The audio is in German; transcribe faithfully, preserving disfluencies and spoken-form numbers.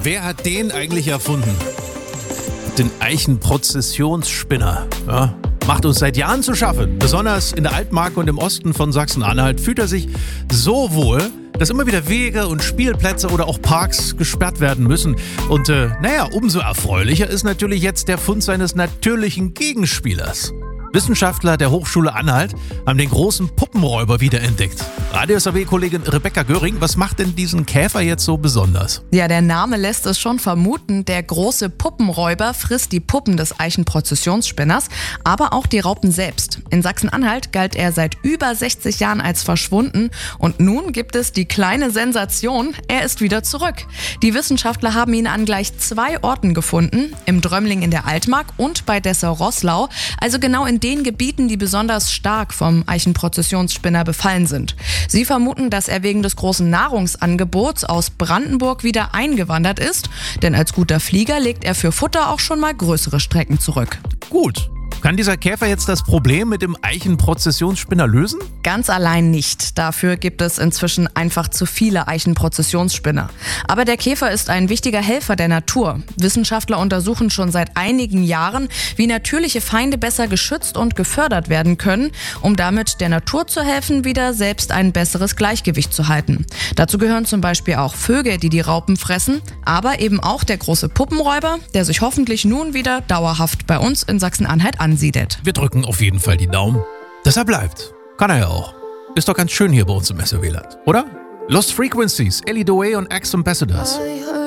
wer hat den eigentlich erfunden? Den Eichenprozessionsspinner. Ja, macht uns seit Jahren zu schaffen. Besonders in der Altmark und im Osten von Sachsen-Anhalt fühlt er sich so wohl, dass immer wieder Wege und Spielplätze oder auch Parks gesperrt werden müssen. Und äh, naja, umso erfreulicher ist natürlich jetzt der Fund seines natürlichen Gegenspielers. Wissenschaftler der Hochschule Anhalt haben den großen Puppenräuber wiederentdeckt. Radio S A W-Kollegin Rebecca Göring, was macht denn diesen Käfer jetzt so besonders? Ja, der Name lässt es schon vermuten. Der große Puppenräuber frisst die Puppen des Eichenprozessionsspinners, aber auch die Raupen selbst. In Sachsen-Anhalt galt er seit über sechzig Jahren als verschwunden und nun gibt es die kleine Sensation, er ist wieder zurück. Die Wissenschaftler haben ihn an gleich zwei Orten gefunden, im Drömling in der Altmark und bei Dessau-Roßlau, also genau in den Gebieten, die besonders stark vom Eichenprozessionsspinner befallen sind. Sie vermuten, dass er wegen des großen Nahrungsangebots aus Brandenburg wieder eingewandert ist, denn als guter Flieger legt er für Futter auch schon mal größere Strecken zurück. Gut. Kann dieser Käfer jetzt das Problem mit dem Eichenprozessionsspinner lösen? Ganz allein nicht. Dafür gibt es inzwischen einfach zu viele Eichenprozessionsspinner. Aber der Käfer ist ein wichtiger Helfer der Natur. Wissenschaftler untersuchen schon seit einigen Jahren, wie natürliche Feinde besser geschützt und gefördert werden können, um damit der Natur zu helfen, wieder selbst ein besseres Gleichgewicht zu halten. Dazu gehören zum Beispiel auch Vögel, die die Raupen fressen, aber eben auch der große Puppenräuber, der sich hoffentlich nun wieder dauerhaft bei uns in Sachsen-Anhalt ansiedet. Wir drücken auf jeden Fall die Daumen, dass er bleibt. Kann er ja auch. Ist doch ganz schön hier bei uns im S R W-Land, oder? Lost Frequencies, Ellie Dewey und Ex Ambassadors.